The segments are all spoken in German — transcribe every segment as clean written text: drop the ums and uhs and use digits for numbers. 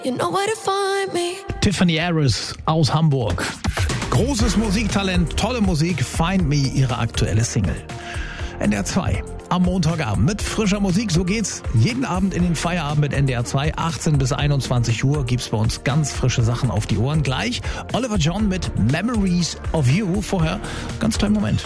You know where to find me. Tiffany Harris aus Hamburg. Großes Musiktalent, tolle Musik, Find Me, ihre aktuelle Single. NDR 2 am Montagabend mit frischer Musik. So geht's jeden Abend in den Feierabend mit NDR 2. 18 bis 21 Uhr gibt's bei uns ganz frische Sachen auf die Ohren. Gleich Oliver John mit Memories of You. Vorher ganz kleinen Moment.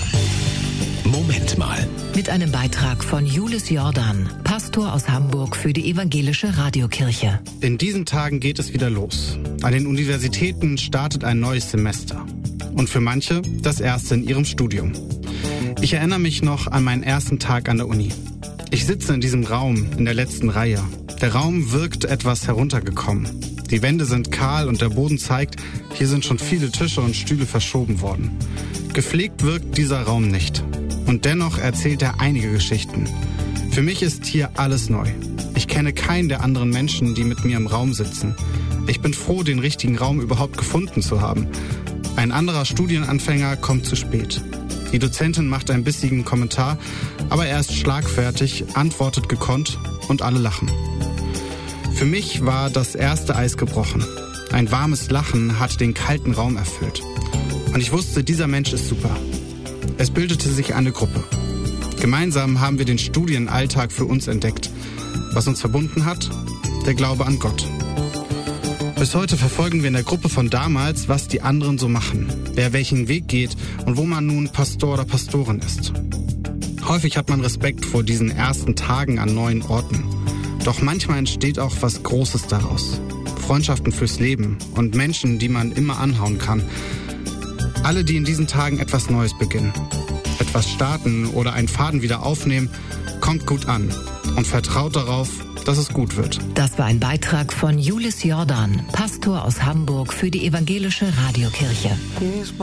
Moment mal. Mit einem Beitrag von Julius Jordan, Pastor aus Hamburg für die Evangelische Radiokirche. In diesen Tagen geht es wieder los. An den Universitäten startet ein neues Semester. Und für manche das erste in ihrem Studium. Ich erinnere mich noch an meinen ersten Tag an der Uni. Ich sitze in diesem Raum in der letzten Reihe. Der Raum wirkt etwas heruntergekommen. Die Wände sind kahl und der Boden zeigt, hier sind schon viele Tische und Stühle verschoben worden. Gepflegt wirkt dieser Raum nicht. Und dennoch erzählt er einige Geschichten. Für mich ist hier alles neu. Ich kenne keinen der anderen Menschen, die mit mir im Raum sitzen. Ich bin froh, den richtigen Raum überhaupt gefunden zu haben. Ein anderer Studienanfänger kommt zu spät. Die Dozentin macht einen bissigen Kommentar, aber er ist schlagfertig, antwortet gekonnt und alle lachen. Für mich war das erste Eis gebrochen. Ein warmes Lachen hat den kalten Raum erfüllt. Und ich wusste, dieser Mensch ist super. Es bildete sich eine Gruppe. Gemeinsam haben wir den Studienalltag für uns entdeckt. Was uns verbunden hat? Der Glaube an Gott. Bis heute verfolgen wir in der Gruppe von damals, was die anderen so machen, wer welchen Weg geht und wo man nun Pastor oder Pastorin ist. Häufig hat man Respekt vor diesen ersten Tagen an neuen Orten. Doch manchmal entsteht auch was Großes daraus. Freundschaften fürs Leben und Menschen, die man immer anhauen kann. Alle, die in diesen Tagen etwas Neues beginnen, etwas starten oder einen Faden wieder aufnehmen, kommt gut an und vertraut darauf, dass es gut wird. Das war ein Beitrag von Julius Jordan, Pastor aus Hamburg für die Evangelische Radiokirche.